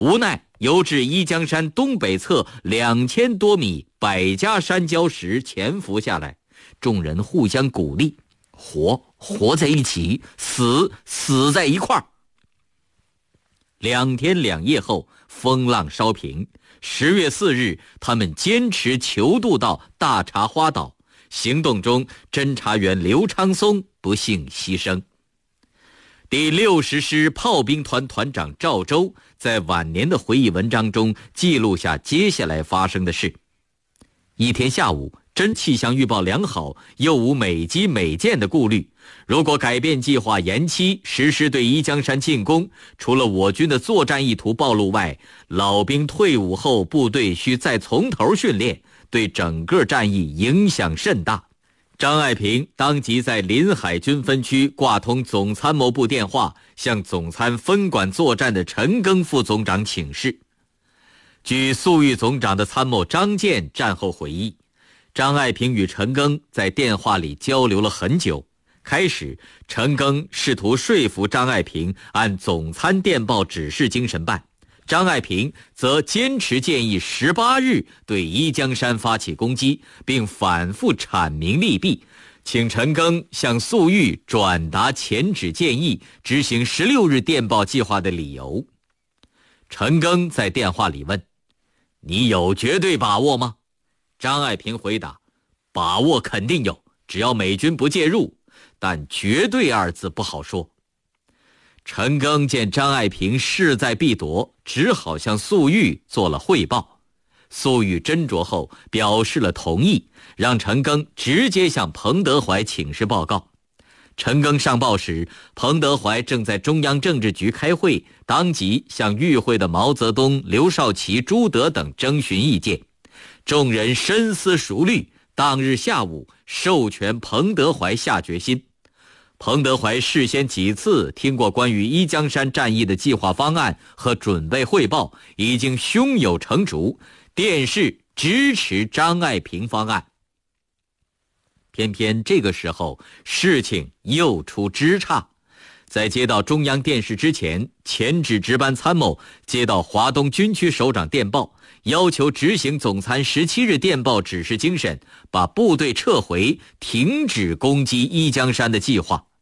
无奈由至伊江山东北侧2000多米百家山礁时潜伏下来，众人互相鼓励，活在一起，死在一块儿。2天2夜后，风浪稍平。10月4日，他们坚持求渡到大茶花岛。行动中，侦察员刘昌松不幸牺牲。第60师炮兵团团长赵周在晚年的回忆文章中记录下接下来发生的事。一天下午，真气象预报良好，又无美机美舰的顾虑。如果改变计划延期实施对伊江山进攻，除了我军的作战意图暴露外，老兵退伍后部队需再从头训练，对整个战役影响甚大。张爱萍当即在临海军分区挂通总参谋部电话，向总参分管作战的陈赓副总长请示。据粟裕总长的参谋张健战后回忆，张爱萍与陈赓在电话里交流了很久。开始，陈赓试图说服张爱萍按总参电报指示精神办，张爱萍则坚持建议18日对伊江山发起攻击，并反复阐明利弊，请陈赓向粟裕转达前指建议执行16日电报计划的理由。陈赓在电话里问：“你有绝对把握吗？”张爱萍回答：“把握肯定有，只要美军不介入，但绝对二字不好说。”陈赓见张爱萍势在必夺，只好向粟裕做了汇报。粟裕斟酌后表示了同意，让陈赓直接向彭德怀请示报告。陈赓上报时，彭德怀正在中央政治局开会，当即向与会的毛泽东、刘少奇、朱德等征询意见。众人深思熟虑，当日下午授权彭德怀下决心。彭德怀事先几次听过关于伊江山战役的计划方案和准备汇报，已经胸有成竹，电示支持张爱萍方案。偏偏这个时候事情又出枝杈，在接到中央电视之前，前指值班参谋接到华东军区首长电报，要求执行总参17日电报指示精神，把部队撤回，停止攻击伊江山的计划。